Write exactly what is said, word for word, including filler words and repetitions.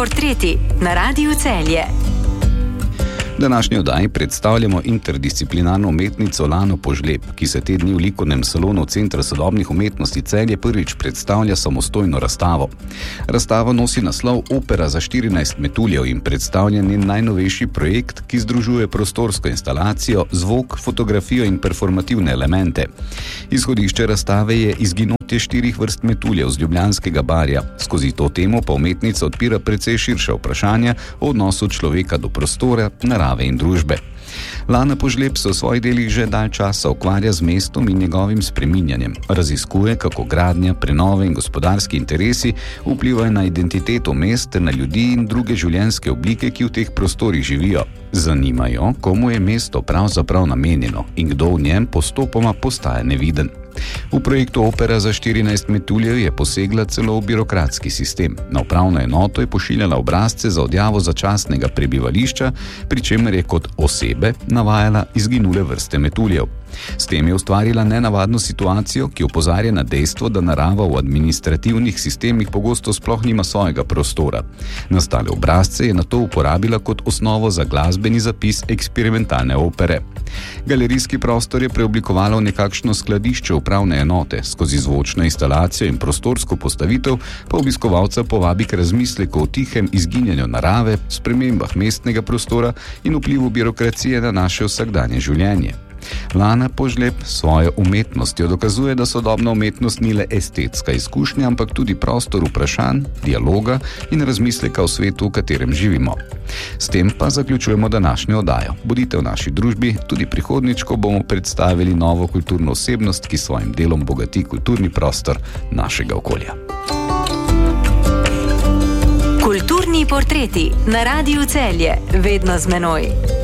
portreti na Radiu Celje. V današnji oddaji predstavljamo interdisciplinarno umetnico Lano Požlep, ki se te dni v likovnem salonu Centra sodobnih umetnosti Celje prvič predstavlja samostojno razstavo. Razstava nosi naslov Opera za štirinajst metuljev in predstavlja njen najnovejši projekt, ki združuje prostorsko instalacijo, zvok, fotografijo in performativne elemente. Izhodišče razstave je izginotje štirih vrst metuljev z Ljubljanskega barja. Skozi to temo pa umetnica odpira precej širše vprašanja o odnosu človeka do prostora, narave in družbe. Lana Požlep se v svojih delih že dalj časa ukvarja z mestom in njegovim spreminjanjem. Raziskuje, kako gradnja, prenove in gospodarski interesi vplivajo na identiteto mest ter na ljudi in druge življenjske oblike, ki v teh prostorih živijo. Zanimajo, komu je mesto pravzaprav namenjeno in kdo v njem postopoma postaja neviden. V projektu Opera za štirinajst metuljev je posegla celo v birokratski sistem. Na upravno enoto je pošiljala obrazce za odjavo začasnega prebivališča, pri čemer je kot osebe navajala izginule vrste metuljev. S tem je ustvarila nenavadno situacijo, ki opozarja na dejstvo, da narava v administrativnih sistemih pogosto sploh nima svojega prostora. Nastale obrazce je nato uporabila kot osnovo za glasbeni zapis eksperimentalne opere. Galerijski prostor je preoblikovala v nekakšno skladišče upravne enote, skozi zvočno instalacijo in prostorsko postavitev pa obiskovalca povabi k razmisleku o tihem izginjanju narave, spremembah mestnega prostora in vplivu birokracije na naše vsakdanje življenje. Lana Požlep s svojo umetnostjo dokazuje, da sodobna umetnost ni le estetska izkušnja, ampak tudi prostor vprašanj, dialoga in razmisleka o svetu, v katerem živimo. S tem pa zaključujemo današnjo oddajo. Bodite v naši družbi tudi prihodnjič, ko bomo predstavili novo kulturno osebnost, ki s svojim delom bogati kulturni prostor našega okolja. Kulturni portreti na Radiu Celje, vedno z menoj.